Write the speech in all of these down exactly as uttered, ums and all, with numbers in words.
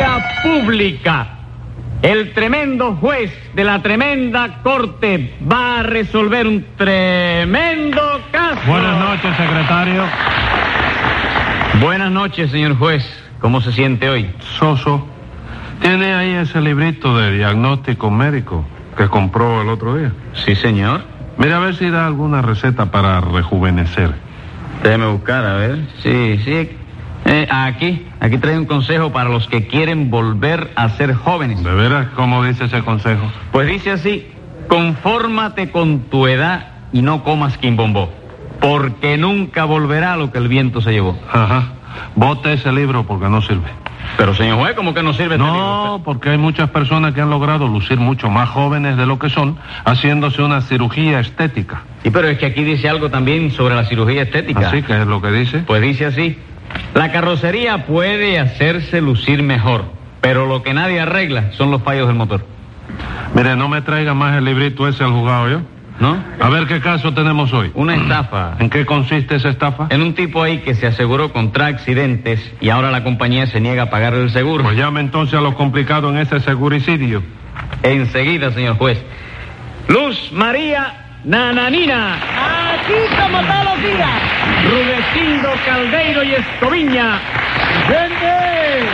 Vía pública. El tremendo juez de la tremenda corte va a resolver un tremendo caso. Buenas noches, secretario. Buenas noches, señor juez. ¿Cómo se siente hoy? Soso, ¿tiene ahí ese librito de diagnóstico médico que compró el otro día? Sí, señor. Mira a ver si da alguna receta para rejuvenecer. Déjeme buscar, a ver. Sí, sí. Eh, aquí, aquí trae un consejo para los que quieren volver a ser jóvenes. ¿De veras? ¿Cómo dice ese consejo? Pues dice así: confórmate con tu edad y no comas quimbombó, porque nunca volverá lo que el viento se llevó. Ajá. Bote ese libro porque no sirve. Pero, señor juez, ¿cómo que no sirve este libro? No, porque hay muchas personas que han logrado lucir mucho más jóvenes de lo que son haciéndose una cirugía estética. Sí, pero es que aquí dice algo también sobre la cirugía estética. ¿Así que es lo que dice? Pues dice así: la carrocería puede hacerse lucir mejor, pero lo que nadie arregla son los fallos del motor. Mire, no me traiga más el librito ese al juzgado, ¿yo? ¿No? A ver qué caso tenemos hoy. Una estafa. ¿En qué consiste esa estafa? En un tipo ahí que se aseguró contra accidentes y ahora la compañía se niega a pagar el seguro. Pues llame entonces a lo complicado en ese seguricidio. Enseguida, señor juez. Luz María Nananina. Aquí como todos los días. Rudecindo Caldeiro y Escoviña. ¡Gente!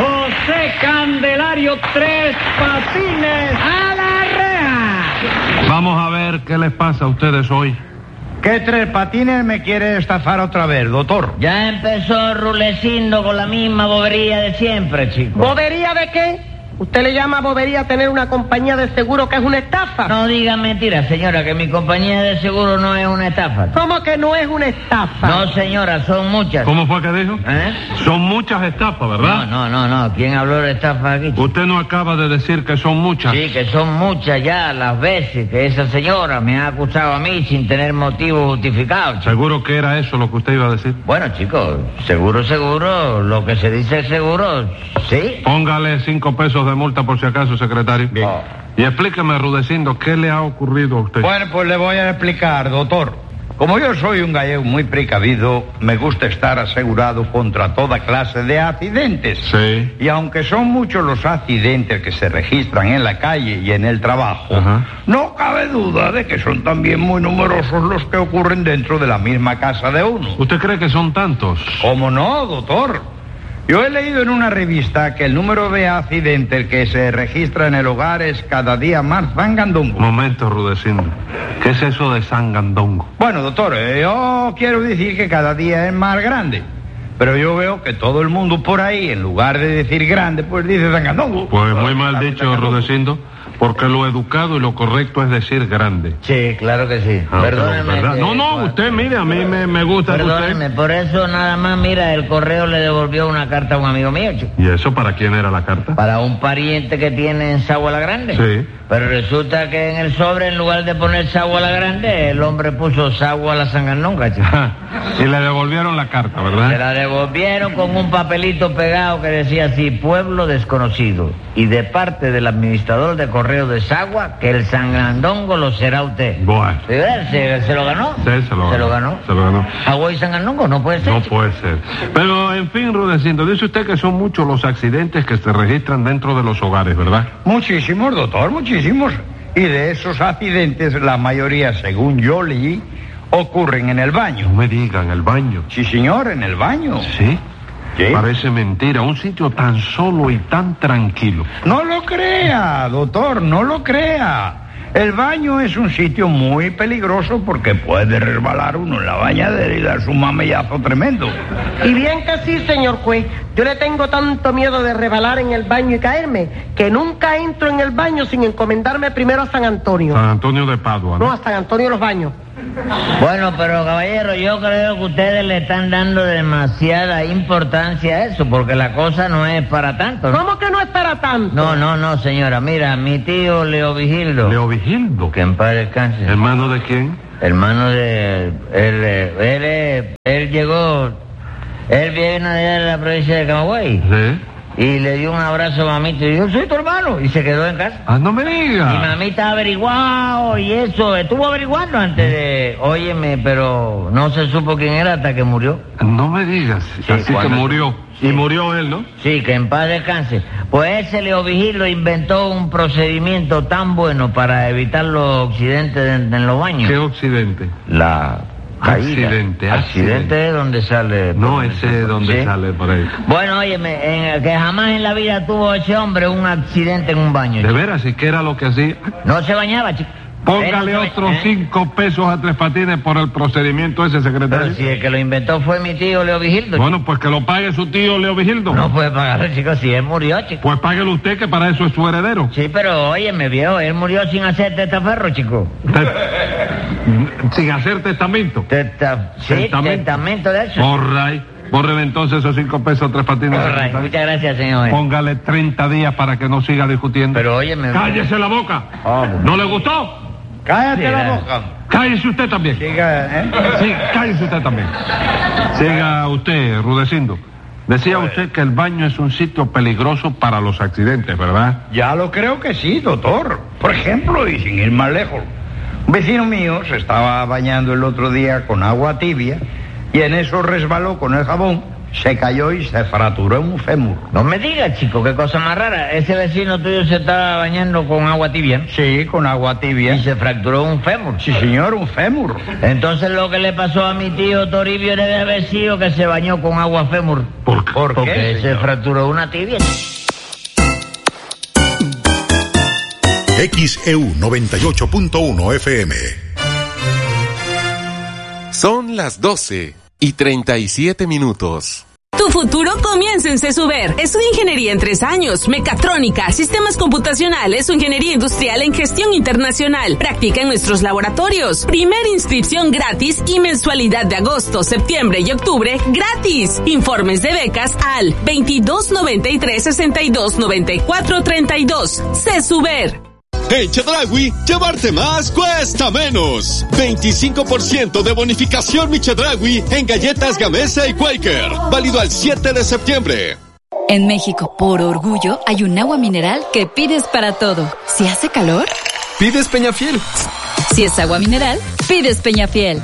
José Candelario Tres Patines. ¡A la reja! Vamos a ver qué les pasa a ustedes hoy. ¿Qué Tres Patines me quiere estafar otra vez, doctor? Ya empezó Rulecindo con la misma bobería de siempre, chico. ¿Bobería de qué? ¿Usted le llama bobería tener una compañía de seguro que es una estafa? No diga mentira, señora, que mi compañía de seguro no es una estafa. ¿Cómo que no es una estafa? No, señora, son muchas. ¿Cómo fue que dijo? ¿Eh? Son muchas estafas, ¿verdad? No, no, no, no. ¿Quién habló de estafa aquí, chico? Usted no acaba de decir que son muchas. Sí, que son muchas ya las veces que esa señora me ha acusado a mí sin tener motivo justificado, chico. ¿Seguro que era eso lo que usted iba a decir? Bueno, chicos, seguro, seguro, lo que se dice seguro, sí. Póngale cinco pesos de multa por si acaso, secretario. Bien. Y explíqueme, Rudecindo, ¿qué le ha ocurrido a usted? Bueno, pues le voy a explicar, doctor. Como yo soy un gallego muy precavido, me gusta estar asegurado contra toda clase de accidentes. Sí. Y aunque son muchos los accidentes que se registran en la calle y en el trabajo, Ajá. no cabe duda de que son también muy numerosos los que ocurren dentro de la misma casa de uno. ¿Usted cree que son tantos? ¿Cómo no, doctor? Yo he leído en una revista que el número de accidentes que se registra en el hogar es cada día más zangandongo. Momento, Rudecindo. ¿Qué es eso de zangandongo? Bueno, doctor, eh, yo quiero decir que cada día es más grande. Pero yo veo que todo el mundo por ahí, en lugar de decir grande, pues dice zangandongo. Pues muy mal dicho, Rudecindo, porque lo educado y lo correcto es decir grande. Sí, claro que sí. Ah, Perdóneme. ¿verdad? que- No, no, usted, mire, a mí me, me gusta que Perdóneme, usted... por eso nada más, mira, el correo le devolvió una carta a un amigo mío, chico. ¿Y eso para quién era la carta? Para un pariente que tiene en Sagua la Grande. Sí. Pero resulta que en el sobre, en lugar de poner Sagua la Grande, el hombre puso Sagua la Sangandonga, chico. Y le devolvieron la carta, Se ¿verdad? la devolvieron con un papelito pegado que decía así: pueblo desconocido. Y de parte del administrador de correo de Sagua, que el Sangandongo lo será usted. Bueno. ¿Sí, verdad? ¿Se, se lo ganó? Sí, se lo ganó. ¿Se lo ganó? Se lo ganó. Agua y Sangandongo no puede ser. No chico. puede ser. Pero, en fin, Rudecindo, dice usted que son muchos los accidentes que se registran dentro de los hogares, ¿verdad? Muchísimos, doctor, muchísimos. Y de esos accidentes, la mayoría, según yo leí, ocurren en el baño. No me digan, el baño. Sí, señor, en el baño. ¿Sí? Sí. Parece mentira, un sitio tan solo y tan tranquilo. No lo crea, doctor, no lo crea. El baño es un sitio muy peligroso porque puede resbalar uno en la bañadera y darse un mamellazo tremendo. Y bien que sí, señor juez. Yo le tengo tanto miedo de rebalar en el baño y caerme, que nunca entro en el baño sin encomendarme primero a San Antonio. San Antonio de Padua, No, ¿no? a San Antonio de los Baños. Bueno, pero caballero, yo creo que ustedes le están dando demasiada importancia a eso, porque la cosa no es para tanto, ¿no? ¿Cómo que no es para tanto? No, no, no, señora. Mira, mi tío Leo Vigildo, Leovigildo. que en paz descanse, ¿Hermano de quién? hermano de... Él, eh, él, eh, él llegó... Él viene allá de la provincia de Camagüey Sí. y le dio un abrazo a mamita y dijo: yo soy tu hermano, y se quedó en casa. Ah, no me Y diga. mamita averiguado y eso, estuvo averiguando antes de... Óyeme, pero no se supo quién era hasta que murió. No me digas. Sí, Así que cuando- murió. Y murió él, ¿no? Sí, que en paz descanse. Pues ese Leo Vigildo inventó un procedimiento tan bueno para evitar los accidentes en, en los baños. ¿Qué accidente? La caída. Accidente, accidente. Accidente es donde sale... No, ese es donde ¿sí? sale por ahí. Bueno, óyeme, en, que jamás en la vida tuvo ese hombre un accidente en un baño. ¿De chico. veras? ¿Y qué era lo que hacía? No se bañaba, chico. Póngale Pero, otros ¿eh? cinco pesos a Tres Patines por el procedimiento ese, secretario. Pero si el que lo inventó fue mi tío Leo Vigildo. Bueno, pues que lo pague su tío Leo Vigildo. No puede pagarlo, chicos, si él murió, chico. Pues páguelo usted, que para eso es su heredero. Sí, pero óyeme, viejo, él murió sin hacer testaferro, chico. Te- Sin hacer testamento. Testa... Sí, Testamento. testamento de eso. All right. Bórrele entonces esos cinco pesos a Tres Patines. All right, secretario. muchas gracias, señor. Póngale treinta días para que no siga discutiendo. Pero óyeme... ¡Cállese la boca! Ah, bueno. ¿No le gustó? Cállate Sí, la la- boca. Cállese usted también. Siga, ¿eh? Sí, cállese usted también. Siga usted, Rudecindo. Decía usted que el baño es un sitio peligroso para los accidentes, ¿verdad? Ya lo creo que sí, doctor. Por ejemplo, y sin ir más lejos, un vecino mío se estaba bañando el otro día con agua tibia y en eso resbaló con el jabón, se cayó y se fracturó un fémur. No me digas, chico, qué cosa más rara. Ese vecino tuyo se estaba bañando con agua tibia, ¿no? Sí, con agua tibia. Y se fracturó un fémur. Sí, señor, un fémur. Entonces lo que le pasó a mi tío Toribio debe haber sido que se bañó con agua fémur. ¿Por qué? ¿Por Porque qué, se señor? fracturó una tibia. X E U noventa y ocho punto uno F M. Son las doce y treinta y siete minutos. Tu futuro comienza en CESUBER. Estudia ingeniería en tres años, mecatrónica, sistemas computacionales o ingeniería industrial en gestión internacional. Practica en nuestros laboratorios. Primera inscripción gratis y mensualidad de agosto, septiembre y octubre gratis. Informes de becas al veintidós noventa y tres sesenta y dos noventa y cuatro treinta y dos. CESUBER. En Chedraui, llevarte más cuesta menos. veinticinco por ciento de bonificación Mi Chedraui en galletas Gamesa y Quaker. Válido al siete de septiembre. En México, por orgullo, hay un agua mineral que pides para todo. Si hace calor, Pides Peñafiel. si es agua mineral, pides Peñafiel.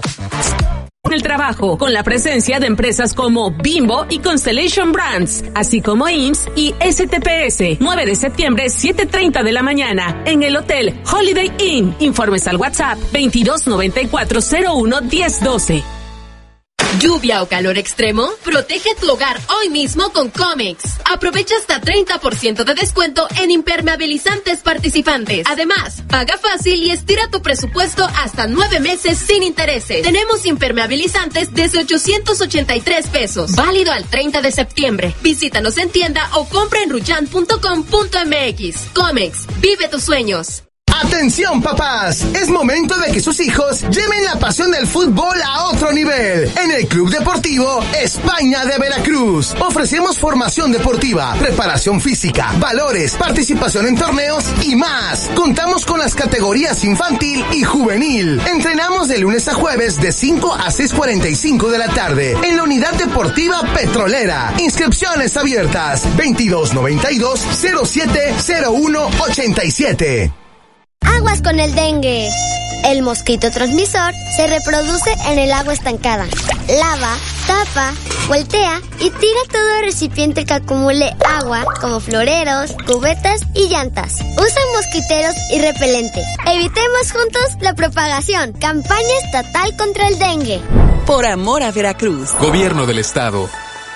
El trabajo, con la presencia de empresas como Bimbo y Constellation Brands, así como I M S S y S T P S. nueve de septiembre, siete treinta de la mañana, en el Hotel Holiday Inn. Informes al WhatsApp veintidós noventa y cuatro cero uno diez doce. ¿Lluvia o calor extremo? Protege tu hogar hoy mismo con Comex. Aprovecha hasta treinta por ciento de descuento en impermeabilizantes participantes. Además, paga fácil y estira tu presupuesto hasta nueve meses sin intereses. Tenemos impermeabilizantes desde ochocientos ochenta y tres pesos. Válido al treinta de septiembre. Visítanos en tienda o compra en ruyan punto com punto m x. Comex, vive tus sueños. ¡Atención, papás! Es momento de que sus hijos lleven la pasión del fútbol a otro nivel. En el Club Deportivo España de Veracruz ofrecemos formación deportiva, preparación física, valores, participación en torneos y más. Contamos con las categorías infantil y juvenil. Entrenamos de lunes a jueves de cinco a seis cuarenta y cinco de la tarde en la Unidad Deportiva Petrolera. Inscripciones abiertas veintidós noventa y dos cero siete cero uno ochenta y siete. Aguas con el dengue. El mosquito transmisor se reproduce en el agua estancada. Lava, tapa, voltea y tira todo el recipiente que acumule agua, como floreros, cubetas y llantas. Usa mosquiteros y repelente. Evitemos juntos la propagación. Campaña estatal contra el dengue. Por amor a Veracruz. Gobierno del Estado.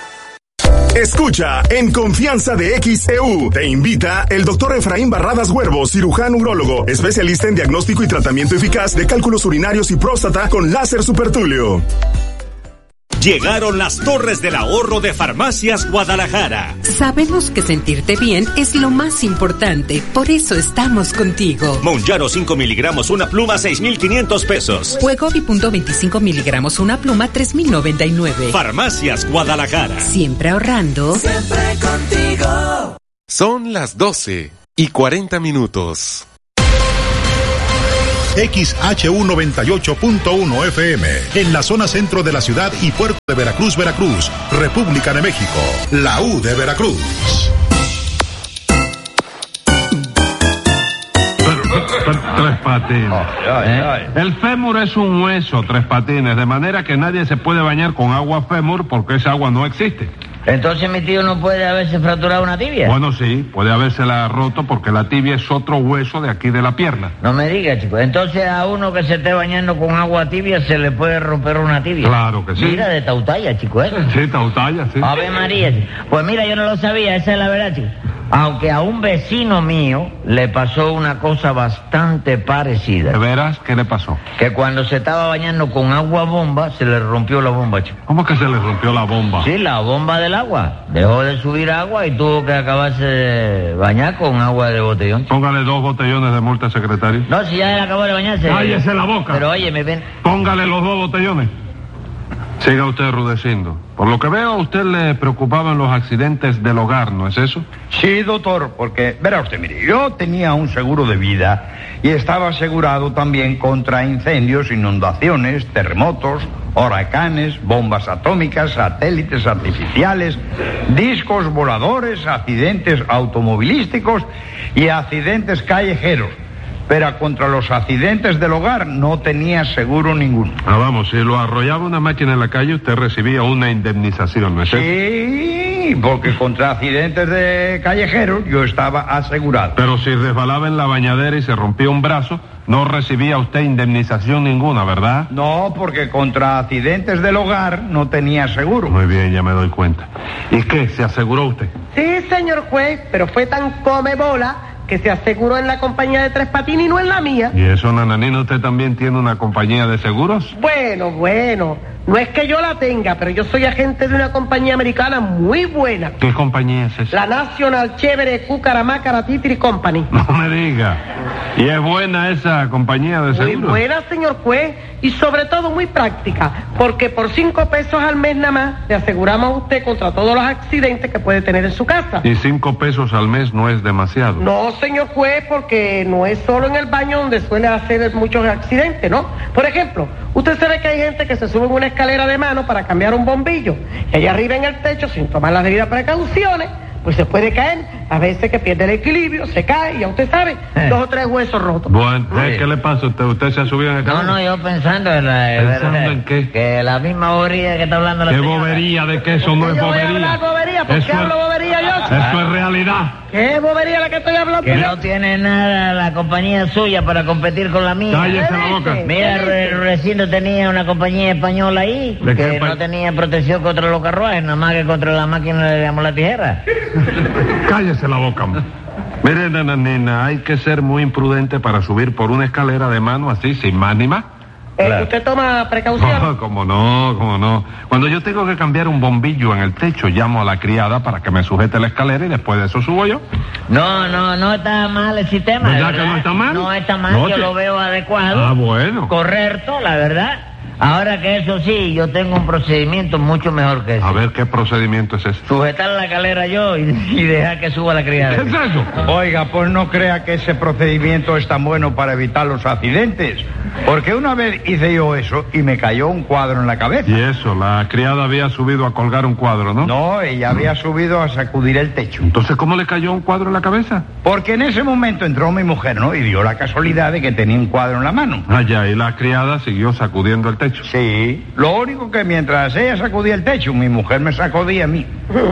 Escucha en Confianza de X E U. Te invita el doctor Efraín Barradas Huervo, cirujano urólogo, especialista en diagnóstico y tratamiento eficaz de cálculos urinarios y próstata con láser supertulio. Llegaron las Torres del Ahorro de Farmacias Guadalajara. Sabemos que sentirte bien es lo más importante, por eso estamos contigo. Monjaro cinco miligramos una pluma, seis mil quinientos pesos. Wegovy punto veinticinco miligramos una pluma, tres mil noventa y nueve. Farmacias Guadalajara. Siempre ahorrando. Siempre contigo. Son las doce y cuarenta minutos. X H U noventa y ocho punto uno F M, en la zona centro de la ciudad y puerto de Veracruz, Veracruz, República de México, la U de Veracruz. Tres Patines. Ay, ay, ay. El fémur es un hueso, Tres Patines, de manera que nadie se puede bañar con agua fémur porque esa agua no existe. Entonces mi tío no puede haberse fracturado una tibia. Bueno, sí, puede habérsela roto porque la tibia es otro hueso de aquí de la pierna. No me diga, chico. Entonces a uno que se esté bañando con agua tibia se le puede romper una tibia. Claro que sí. Mira, de tautalla, chico, ¿eh? Sí, tautalla, sí. Ave María, chico. Pues mira, yo no lo sabía, esa es la verdad, chico. Aunque a un vecino mío le pasó una cosa bastante parecida. ¿De veras? ¿Qué le pasó? Que cuando se estaba bañando con agua bomba, se le rompió la bomba, chico. ¿Cómo que se le rompió la bomba? Sí, la bomba del agua. Dejó de subir agua y tuvo que acabarse de bañar con agua de botellón, chico. Póngale dos botellones de multa, secretario. No, si ya él acabó de bañarse. ¡Cállese la boca! Pero oye, me ven... Póngale los dos botellones. Siga usted, Rudecindo. Por lo que veo, a usted le preocupaban los accidentes del hogar, ¿no es eso? Sí, doctor, porque, verá usted, mire, yo tenía un seguro de vida y estaba asegurado también contra incendios, inundaciones, terremotos, huracanes, bombas atómicas, satélites artificiales, discos voladores, accidentes automovilísticos y accidentes callejeros. Pero contra los accidentes del hogar no tenía seguro ninguno. Ah, vamos, si lo arrollaba una máquina en la calle, usted recibía una indemnización, ¿no es eso? Sí, porque contra accidentes de callejeros yo estaba asegurado. Pero si resbalaba en la bañadera y se rompía un brazo, no recibía usted indemnización ninguna, ¿verdad? No, porque contra accidentes del hogar no tenía seguro. Muy bien, ya me doy cuenta. ¿Y qué? ¿Se aseguró usted? Sí, señor juez, pero fue tan come bola que se aseguró en la compañía de Tres Patines y no en la mía. ¿Y eso, Nananina, usted también tiene una compañía de seguros? Bueno, bueno, no es que yo la tenga, pero yo soy agente de una compañía americana muy buena. ¿Qué compañía es esa? La National Chévere Cucaramácara Titri Company. No me diga. ¿Y es buena esa compañía de seguros? Muy buena, señor juez, y sobre todo muy práctica, porque por cinco pesos al mes nada más le aseguramos a usted contra todos los accidentes que puede tener en su casa. ¿Y cinco pesos al mes no es demasiado? No, señor juez, porque no es solo en el baño donde suele hacer muchos accidentes, ¿no? Por ejemplo, usted sabe que hay gente que se sube en una escalera de mano para cambiar un bombillo, y allá arriba en el techo, sin tomar las debidas precauciones, pues se puede caer, a veces que pierde el equilibrio, se cae, y ya usted sabe, eh. dos o tres huesos rotos. Bueno, ¿eh? ¿Qué le pasa a usted? ¿Usted se ha subido en el No, no, yo pensando en la... ¿Pensando en qué? Que la misma bobería que está hablando la ¿Qué señora? bobería? ¿De qué? Eso no es yo bobería. voy a hablar bobería? ¿Por eso qué es, hablo bobería yo? Eso es realidad. ¿Qué bobería la que estoy hablando? Que no tiene nada la compañía suya para competir con la mía. Cállese la boca. Mira, el Recinto tenía una compañía española ahí ¿De que qué no pa- tenía protección contra los carruajes, nada más que contra la máquina le damos la tijera. Cállese la boca. Mire, Nananina, hay que ser muy imprudente para subir por una escalera de mano así, sin más ni más. Eh, Claro. ¿Usted toma precaución? No, cómo no, cómo no. Cuando yo tengo que cambiar un bombillo en el techo, llamo a la criada para que me sujete la escalera y después de eso subo yo. No, no, no está mal el sistema. ¿Verdad ¿verdad? que no está mal? No está mal, No yo te- lo veo adecuado. Ah, bueno. Correcto, la verdad. Ahora que eso sí, yo tengo un procedimiento mucho mejor que ese. A ver, ¿qué procedimiento es ese? Sujetar la escalera yo y, y dejar que suba la criada. ¿Qué es eso? Oiga, pues no crea que ese procedimiento es tan bueno para evitar los accidentes. Porque una vez hice yo eso y me cayó un cuadro en la cabeza. Y eso, la criada había subido a colgar un cuadro, ¿no? No, ella había subido a sacudir el techo. Entonces, ¿cómo le cayó un cuadro en la cabeza? Porque en ese momento entró mi mujer, ¿no? Y dio la casualidad de que tenía un cuadro en la mano. Allá, y la criada siguió sacudiendo el techo. Sí, lo único que mientras ella sacudía el techo, mi mujer me sacudía a mí.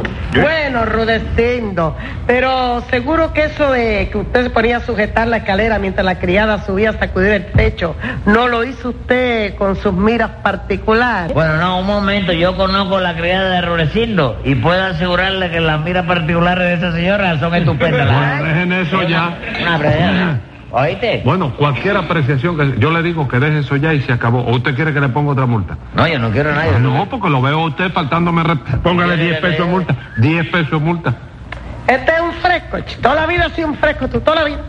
Bueno, Rudecindo, pero seguro que eso de que usted se ponía a sujetar la escalera mientras la criada subía a sacudir el techo, no lo hizo usted con sus miras particulares. Bueno, no, un momento, yo conozco la criada de Rudecindo y puedo asegurarle que las miras particulares de esa señora son estupendas. Bueno, dejen eso ya. Una breve. ¿Oíste? Bueno, cualquier apreciación que... Yo le digo que deje eso ya y se acabó. ¿O usted quiere que le ponga otra multa? No, yo no quiero a nadie. Ah, no, porque lo veo a usted faltándome... re- Póngale diez pesos de multa. diez pesos de multa. Este es un fresco, ch- toda la vida ha sido un fresco, tú, toda la vida.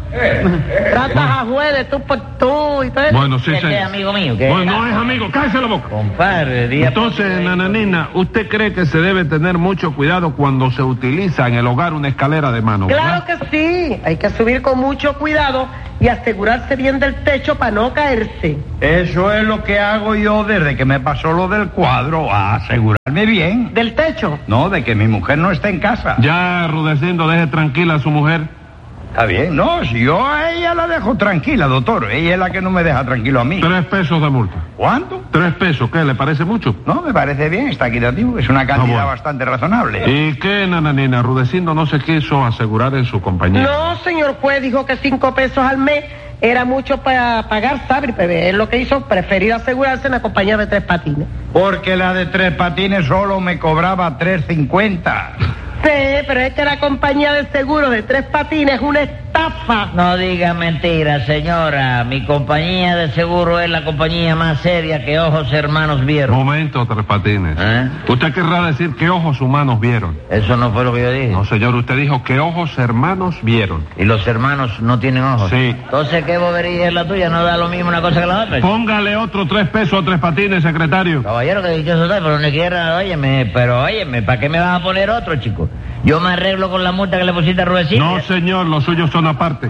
Tratas a juez de tú por tú y todo eso. Bueno, sí, Este sí. es amigo mío. ¿Qué? Bueno, no es amigo. Cállese la boca. Compadre, día Entonces, Nananina, ¿usted cree que se debe tener mucho cuidado cuando se utiliza en el hogar una escalera de mano? Claro ¿verdad? que sí, hay que subir con mucho cuidado y asegurarse bien del techo para no caerse. Eso es lo que hago yo desde que me pasó lo del cuadro, a asegurarme bien. ¿Del techo? No, de que mi mujer no esté en casa. Ya, Rudecindo, deje tranquila a su mujer. Está bien, no, si yo a ella la dejo tranquila, doctor. Ella es la que no me deja tranquilo a mí. Tres pesos de multa. ¿Cuánto? Tres pesos, ¿qué? ¿Le parece mucho? No, me parece bien, está equitativo. Es una cantidad bueno. bastante razonable. ¿Y qué, nananina? Rudecindo no se quiso asegurar en su compañía. No, señor juez, dijo que cinco pesos al mes era mucho para pagar, ¿sabe? Es lo que hizo, preferir asegurarse en la compañía de Tres Patines. Porque la de Tres Patines solo me cobraba tres cincuenta. Sí, pero es que la compañía de seguro de Tres Patines es una estafa. No diga mentira, señora. Mi compañía de seguro es la compañía más seria que ojos hermanos vieron. Momento, Tres Patines. ¿Eh? Usted querrá decir que ojos humanos vieron. Eso no fue lo que yo dije. No, señor, usted dijo que ojos hermanos vieron. ¿Y los hermanos no tienen ojos? Sí. Entonces, ¿qué bobería es la tuya? ¿No da lo mismo una cosa que la otra? Póngale otro tres pesos a Tres Patines, secretario. Caballero, que dichoso soy, pero ni quiera, óyeme, pero óyeme, ¿para qué me vas a poner otro, chico? Yo me arreglo con la multa que le pusiste a Rudecindo. No, señor, los suyos son aparte.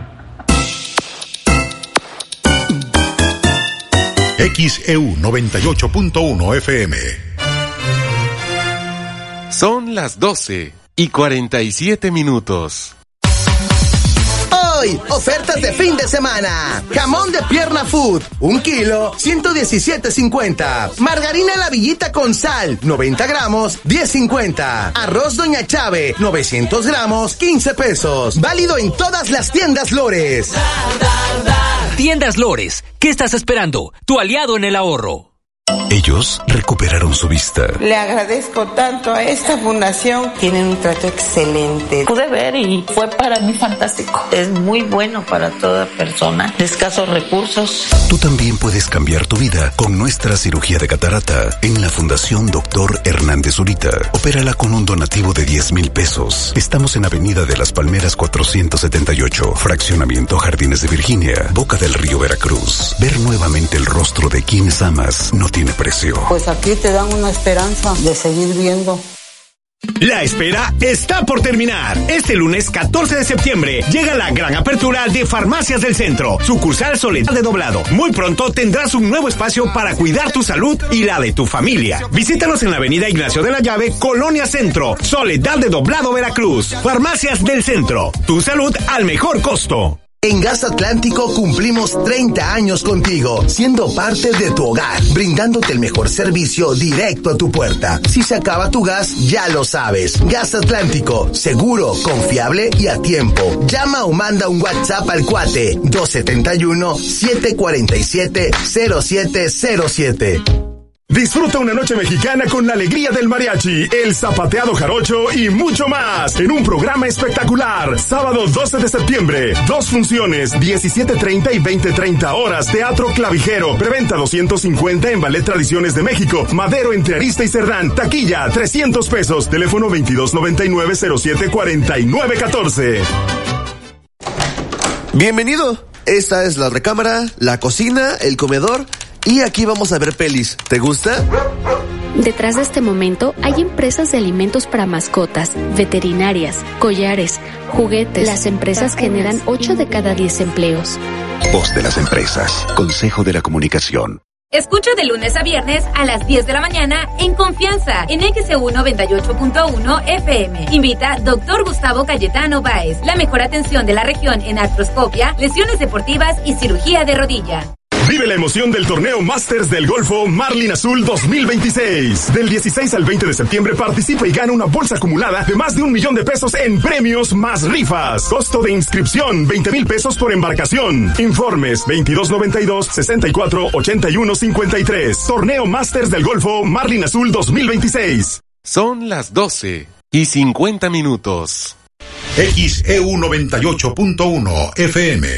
X E U noventa y ocho punto uno F M. Son las doce y cuarenta y siete minutos. Hoy, ofertas de fin de semana. Jamón de pierna food, un kilo, ciento diecisiete cincuenta. Margarina La Villita con sal, noventa gramos, diez cincuenta. Arroz Doña Chave, novecientos gramos, quince pesos. Válido en todas las tiendas Lores. Tiendas Lores, ¿qué estás esperando? Tu aliado en el ahorro. Ellos recuperaron su vista. Le agradezco tanto a esta fundación. Tienen un trato excelente. Pude ver y fue para mí fantástico. Es muy bueno para toda persona de escasos recursos. Tú también puedes cambiar tu vida con nuestra cirugía de catarata en la Fundación Doctor Hernández Zurita. Opérala con un donativo de diez mil pesos. Estamos en Avenida de las Palmeras cuatrocientos setenta y ocho, Fraccionamiento Jardines de Virginia, Boca del Río, Veracruz. Ver nuevamente el rostro de quienes amas no tiene precio. Pues aquí te dan una esperanza de seguir viendo. La espera está por terminar. Este lunes catorce de septiembre llega la gran apertura de Farmacias del Centro, sucursal Soledad de Doblado. Muy pronto tendrás un nuevo espacio para cuidar tu salud y la de tu familia. Visítanos en la avenida Ignacio de la Llave, Colonia Centro, Soledad de Doblado, Veracruz. Farmacias del Centro, tu salud al mejor costo. En Gas Atlántico cumplimos treinta años contigo, siendo parte de tu hogar, brindándote el mejor servicio directo a tu puerta. Si se acaba tu gas, ya lo sabes. Gas Atlántico, seguro, confiable y a tiempo. Llama o manda un WhatsApp al cuate dos siete uno, siete cuatro siete, cero siete cero siete. Disfruta una noche mexicana con la alegría del mariachi, el zapateado jarocho y mucho más en un programa espectacular. Sábado doce de septiembre, dos funciones, diecisiete treinta y veinte treinta horas, Teatro Clavijero. Preventa doscientos cincuenta en Ballet Tradiciones de México, Madero entre Arista y Cerdán. Taquilla trescientos pesos. Teléfono veintidós noventa y nueve, cero siete cuarenta y nueve catorce. Bienvenido. Esta es la recámara, la cocina, el comedor. Y aquí vamos a ver pelis. ¿Te gusta? Detrás de este momento hay empresas de alimentos para mascotas, veterinarias, collares, juguetes. Las empresas generan ocho de cada diez empleos. Voz de las empresas. Consejo de la Comunicación. Escucha de lunes a viernes a las diez de la mañana en Confianza en X E U noventa y ocho punto uno F M. Invita doctor Gustavo Cayetano Báez. La mejor atención de la región en artroscopia, lesiones deportivas y cirugía de rodilla. Vive la emoción del torneo Masters del Golfo Marlin Azul dos mil veintiséis. Del dieciséis al veinte de septiembre participa y gana una bolsa acumulada de más de un millón de pesos en premios más rifas. Costo de inscripción veinte mil pesos por embarcación. Informes veintidós noventa y dos, sesenta y cuatro, ochenta y uno cincuenta y tres. Torneo Masters del Golfo Marlin Azul dos mil veintiséis. Son las doce y cincuenta minutos. X E U noventa y ocho punto uno F M.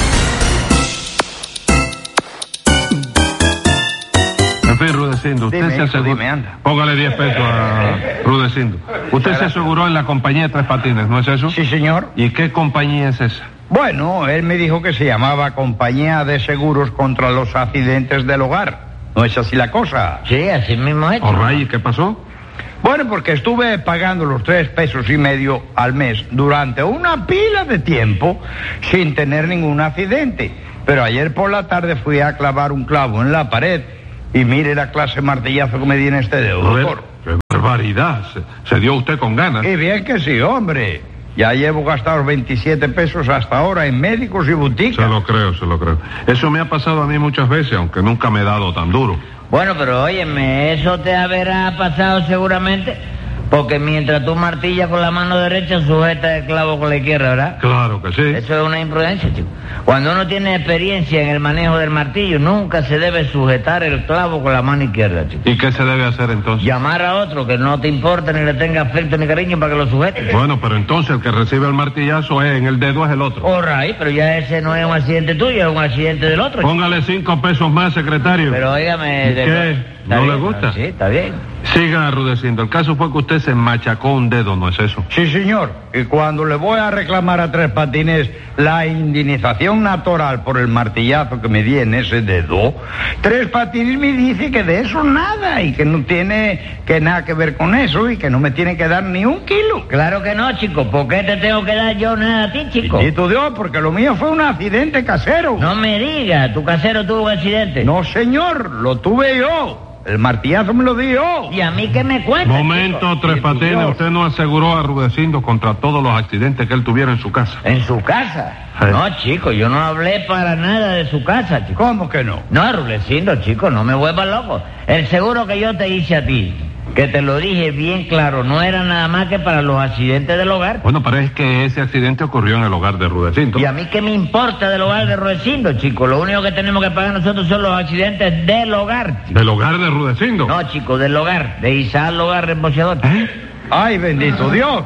En fin, Rudecindo, usted dime, se aseguró. dime, anda. Póngale diez pesos a Rudecindo. Usted se aseguró en la compañía de Tres Patines, ¿no es eso? Sí, señor. ¿Y qué compañía es esa? Bueno, él me dijo que se llamaba Compañía de Seguros contra los Accidentes del Hogar. ¿No es así la cosa? Sí, así mismo es. Orray, ¿qué pasó? Bueno, porque estuve pagando los tres pesos y medio al mes durante una pila de tiempo sin tener ningún accidente. Pero ayer por la tarde fui a clavar un clavo en la pared y mire la clase martillazo que me di en este dedo, doctor. ¡Qué barbaridad! Se, se dio usted con ganas. Y bien que sí, hombre. Ya llevo gastados veintisiete pesos hasta ahora en médicos y boutiques. Se lo creo, se lo creo. Eso me ha pasado a mí muchas veces, aunque nunca me he dado tan duro. Bueno, pero óyeme, eso te habrá pasado seguramente, porque mientras tú martillas con la mano derecha, sujeta el clavo con la izquierda, ¿verdad? Claro que sí. Eso es una imprudencia, chico. Cuando uno tiene experiencia en el manejo del martillo, nunca se debe sujetar el clavo con la mano izquierda, chico. ¿Y qué se debe hacer entonces? Llamar a otro que no te importa ni le tenga afecto ni cariño para que lo sujete. Bueno, pero entonces el que recibe el martillazo es en el dedo es el otro. All right, pero ya ese no es un accidente tuyo, es un accidente del otro. Póngale cinco pesos más, secretario. Pero óigame... ¿Qué? De... ¿No bien, le gusta? Sí, está bien. Siga arrudeciendo. El caso fue que usted se machacó un dedo, ¿no es eso? Sí, señor. Y cuando le voy a reclamar a Tres Patines la indemnización natural por el martillazo que me di en ese dedo, Tres Patines me dice que de eso nada y que no tiene que nada que ver con eso y que no me tiene que dar ni un kilo. Claro que no, chico. ¿Por qué te tengo que dar yo nada a ti, chico? Y tú Dios, porque lo mío fue un accidente casero. No me digas, ¿tu casero tuvo un accidente? No, señor, lo tuve yo. El martillazo me lo di yo. ¿Y a mí qué me cuenta? Momento, chico? Tres Patines, usted no aseguró a Rudecindo contra todos los accidentes que él tuviera en su casa. ¿En su casa? Sí. No, chico, yo no hablé para nada de su casa, chico. ¿Cómo que no? No, Rudecindo, chico, no me vuelvas loco. El seguro que yo te hice a ti, que te lo dije bien claro, no era nada más que para los accidentes del hogar. Bueno, pero es que ese accidente ocurrió en el hogar de Rudecindo. ¿Y a mí qué me importa del hogar de Rudecindo, chico? Lo único que tenemos que pagar nosotros son los accidentes del hogar, chico. ¿Del hogar de Rudecindo? No, chico, del hogar, de Isaac Logar, el boxeador. ¿Eh? Ay, bendito Dios.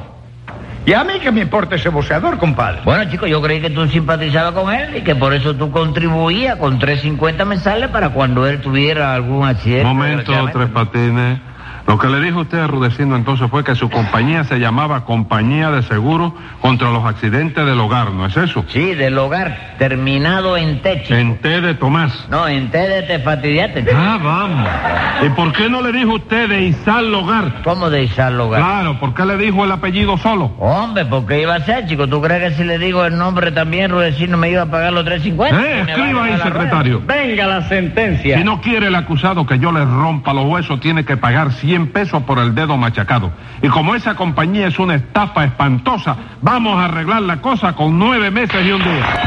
¿Y a mí qué me importa ese boxeador, compadre? Bueno, chico, yo creí que tú simpatizabas con él y que por eso tú contribuías con tres cincuenta mensuales para cuando él tuviera algún accidente. Momento, Tres Patines. Lo que le dijo usted a Rudecindo entonces fue que su compañía se llamaba Compañía de Seguros contra los Accidentes del Hogar, ¿no es eso? Sí, del hogar, terminado en T, chico. En T de Tomás. No, en T de te fastidiaste, chico. Ah, vamos. ¿Y por qué no le dijo usted de Isaac Logar? ¿Cómo de Isaac Logar? Claro, ¿por qué le dijo el apellido solo? Hombre, ¿por qué iba a ser, chico? ¿Tú crees que si le digo el nombre también, Rudecindo me iba a pagar los tres cincuenta? Eh, escriba ahí, secretario. Venga la sentencia. Si no quiere el acusado que yo le rompa los huesos, tiene que pagar cien pesos por el dedo machacado. Y como esa compañía es una estafa espantosa, vamos a arreglar la cosa con nueve meses y un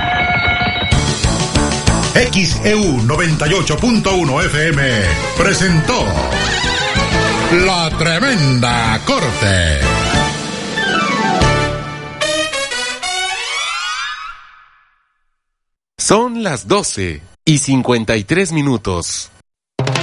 día. X E U noventa y ocho punto uno F M presentó La Tremenda Corte. Son las doce y cincuenta y tres minutos.